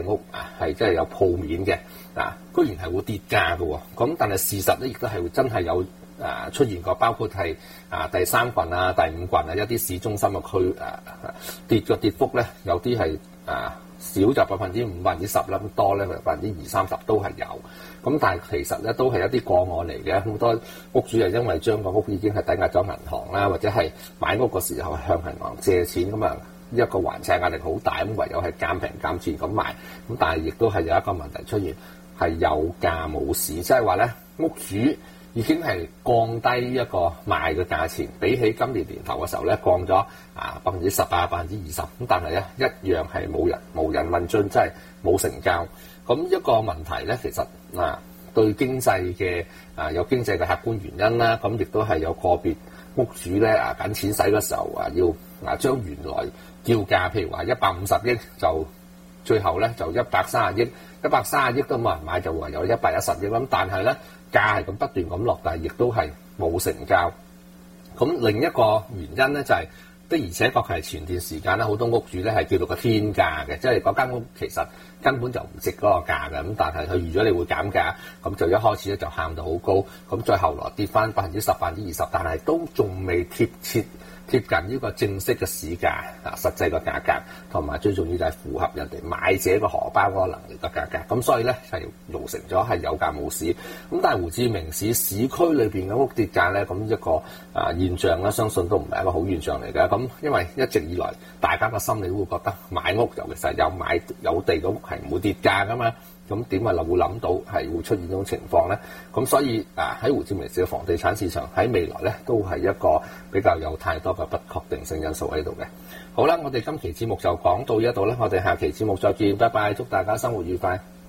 屋係真係有鋪面嘅居然係會跌價嘅喎。咁但係事實咧亦都係真係有出現過，包括係第3郡第5郡一啲市中心嘅區跌嘅跌幅咧，有啲係少就5%、10%啦，咁多咧20-30%都係有。咁但係其實咧都係一啲個案嚟嘅，好多屋主係因為將個屋已經係抵押咗銀行啦，或者係買屋嘅時候向銀行借錢咁一個還債壓力好大，咁唯有係減平減賤咁賣。咁但係亦都係有一個問題出現，係有價冇市，即係話咧屋主已經係降低一個賣嘅價錢，比起今年年頭嘅時候咧降咗18%、20%，咁但係咧一樣係無人問津，即係冇成交。咁一個問題咧，其實對經濟嘅有經濟嘅客觀原因啦，咁亦都係有個別屋主咧緊錢使嘅時候要將原來叫價，譬如話150億就最後咧就130億，130億都冇人買，就唯有110億咁，但係咧價係咁不斷咁落，但係亦都係冇成交。咁另一個原因咧就係的而且確係前段時間咧好多屋主咧係叫到個天價嘅，即係嗰間屋其實根本就唔值嗰個價嘅，咁但係佢預咗你會減價，咁就一開始咧就喊到好高，咁再後來跌翻10%、20%，但係都仲未貼近呢個正式嘅市價實際個價格，同埋最重要就係符合人哋買者個荷包嗰個能力嘅價格，咁所以咧係造成咗係有價冇市。咁但係胡志明市市區裏邊嘅屋跌價咧，咁一個現象咧，相信都唔係一個好現象嚟嘅。咁因為一直以來大家個心理會覺得買屋，尤其是有地嘅屋係唔會跌價噶嘛。咁點會諗到係會出現呢種情況咧？咁所以喺胡志明市嘅房地產市場喺未來咧都係一個比較有太多嘅不確定性因素喺度嘅。好啦，我哋今期節目就講到呢一度啦，我哋下期節目再見，拜拜，祝大家生活愉快。